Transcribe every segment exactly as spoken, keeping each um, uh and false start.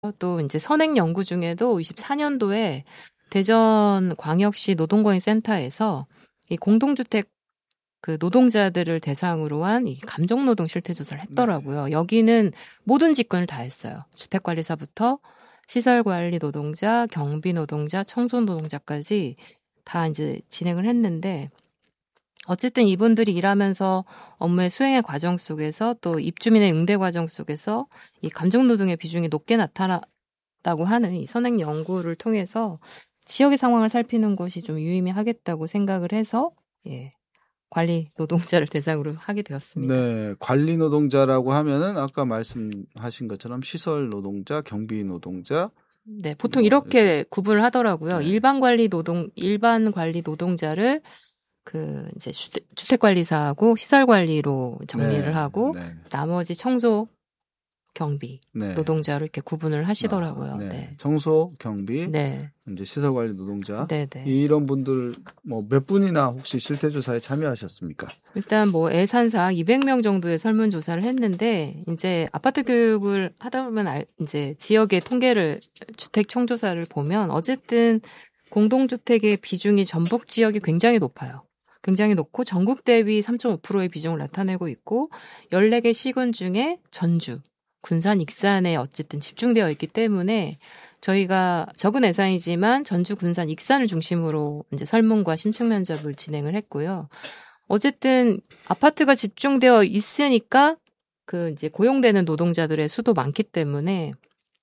또 이제 선행 연구 중에도 이십사 년도에 대전 광역시 노동거인 센터에서 이 공동주택 그 노동자들을 대상으로 한 이 감정노동 실태조사를 했더라고요. 네. 여기는 모든 직군을 다 했어요. 주택관리사부터 시설관리 노동자, 경비 노동자, 청소 노동자까지 다 이제 진행을 했는데 어쨌든 이분들이 일하면서 업무의 수행의 과정 속에서 또 입주민의 응대 과정 속에서 이 감정노동의 비중이 높게 나타났다고 하는 이 선행 연구를 통해서 지역의 상황을 살피는 것이 좀 유의미하겠다고 생각을 해서 예, 관리 노동자를 대상으로 하게 되었습니다. 네, 관리 노동자라고 하면은 아까 말씀하신 것처럼 시설 노동자, 경비 노동자. 네, 보통 이렇게 구분을 하더라고요. 네. 일반 관리 노동 일반 관리 노동자를 그 이제 주택, 주택관리사하고 시설관리로 정리를 네, 하고 네. 나머지 청소, 경비 네. 노동자로 이렇게 구분을 하시더라고요. 아, 네. 네. 청소, 경비, 네. 이제 시설관리 노동자. 네, 네. 이런 분들 뭐 몇 분이나 혹시 실태조사에 참여하셨습니까? 일단 뭐 애산사 이백 명 정도의 설문조사를 했는데 이제 아파트 교육을 하다 보면 알, 이제 지역의 통계를 주택 총조사를 보면 어쨌든 공동주택의 비중이 전북 지역이 굉장히 높아요. 굉장히 높고 전국 대비 삼 점 오 퍼센트의 비중을 나타내고 있고 열네 개 시군 중에 전주, 군산, 익산에 어쨌든 집중되어 있기 때문에 저희가 적은 예산이지만 전주, 군산, 익산을 중심으로 이제 설문과 심층 면접을 진행을 했고요. 어쨌든 아파트가 집중되어 있으니까 그 이제 고용되는 노동자들의 수도 많기 때문에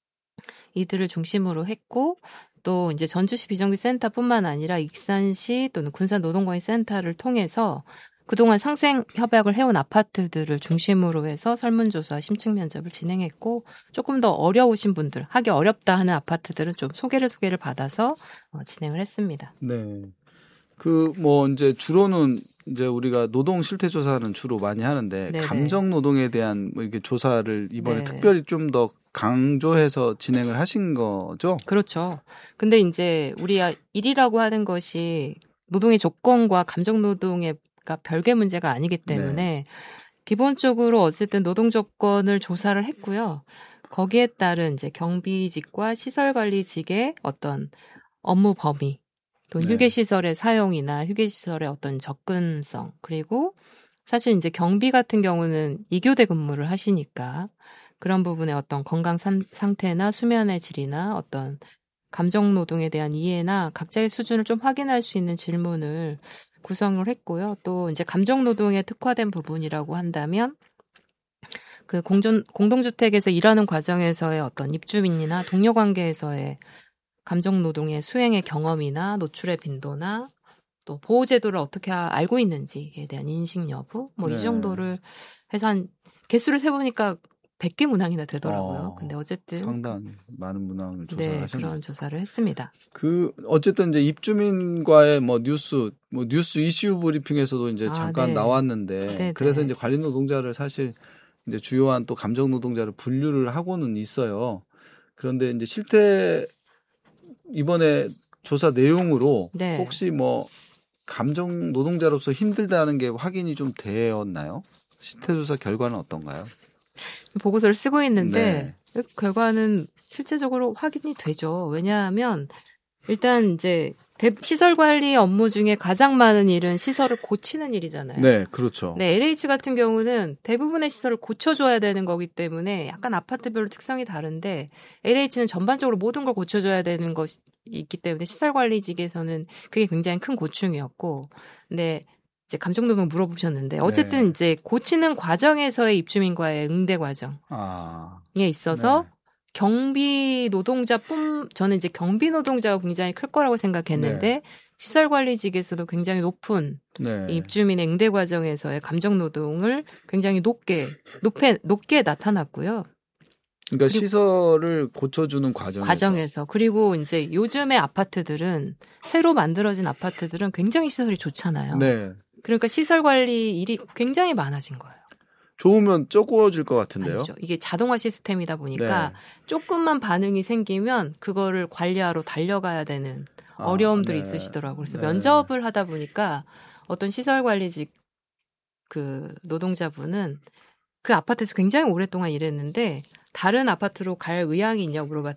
이들을 중심으로 했고 또 이제 전주시 비정규센터뿐만 아니라 익산시 또는 군산 노동거인 센터를 통해서 그동안 상생 협약을 해온 아파트들을 중심으로 해서 설문조사, 심층 면접을 진행했고 조금 더 어려우신 분들, 하기 어렵다 하는 아파트들은 좀 소개를 소개를 받아서 어, 진행을 했습니다. 네. 그 뭐 이제 주로는 이제 우리가 노동 실태 조사는 주로 많이 하는데 네네. 감정 노동에 대한 뭐 이렇게 조사를 이번에 네. 특별히 좀 더 강조해서 진행을 하신 거죠? 그렇죠. 근데 이제 우리가 일이라고 하는 것이 노동의 조건과 감정 노동의 별개 문제가 아니기 때문에 네. 기본적으로 어쨌든 노동 조건을 조사를 했고요. 거기에 따른 이제 경비직과 시설관리직의 어떤 업무 범위, 또 네. 휴게시설의 사용이나 휴게시설의 어떤 접근성, 그리고 사실 이제 경비 같은 경우는 이 교대 근무를 하시니까 그런 부분의 어떤 건강 상태나 수면의 질이나 어떤 감정 노동에 대한 이해나 각자의 수준을 좀 확인할 수 있는 질문을 구성을 했고요. 또 이제 감정 노동에 특화된 부분이라고 한다면 그 공존, 공동주택에서 일하는 과정에서의 어떤 입주민이나 동료 관계에서의 감정 노동의 수행의 경험이나 노출의 빈도나 또 보호 제도를 어떻게 알고 있는지에 대한 인식 여부 뭐 이 네. 정도를 해서 한 개수를 세보니까 백 개 문항이나 되더라고요. 어, 근데 어쨌든 상당히 많은 문항을 조사를 네, 하셨네요. 그런 조사를 했습니다. 그 어쨌든 이제 입주민과의 뭐 뉴스, 뭐 뉴스 이슈 브리핑에서도 이제 아, 잠깐 네. 나왔는데 네, 그래서 네. 이제 관리 노동자를 사실 이제 주요한 또 감정 노동자를 분류를 하고는 있어요. 그런데 이제 실태 이번에 조사 내용으로 네. 혹시 뭐 감정 노동자로서 힘들다는 게 확인이 좀 되었나요? 실태 조사 결과는 어떤가요? 보고서를 쓰고 있는데 네. 결과는 실제적으로 확인이 되죠. 왜냐하면 일단 이제 시설 관리 업무 중에 가장 많은 일은 시설을 고치는 일이잖아요. 네, 그렇죠. 네, 엘에이치 같은 경우는 대부분의 시설을 고쳐줘야 되는 거기 때문에 약간 아파트별로 특성이 다른데 엘에이치는 전반적으로 모든 걸 고쳐줘야 되는 것이 있기 때문에 시설 관리직에서는 그게 굉장히 큰 고충이었고, 근데 이제 감정노동 물어보셨는데 어쨌든 네. 이제 고치는 과정에서의 입주민과의 응대 과정에 아, 있어서 네. 경비 노동자뿐 저는 이제 경비 노동자가 굉장히 클 거라고 생각했는데 네. 시설관리직에서도 굉장히 높은 네. 입주민의 응대 과정에서의 감정 노동을 굉장히 높게 높게 높게 나타났고요. 그러니까 시설을 고쳐주는 과정에서. 과정에서. 그리고 이제 요즘의 아파트들은 새로 만들어진 아파트들은 굉장히 시설이 좋잖아요. 네. 그러니까 시설 관리 일이 굉장히 많아진 거예요. 좋으면 적어질 것 같은데요. 아니죠. 이게 자동화 시스템이다 보니까 네. 조금만 반응이 생기면 그거를 관리하러 달려가야 되는 아, 어려움들이 네. 있으시더라고요. 그래서 네. 면접을 하다 보니까 어떤 시설 관리직 그 노동자분은 그 아파트에서 굉장히 오랫동안 일했는데 다른 아파트로 갈 의향이 있냐고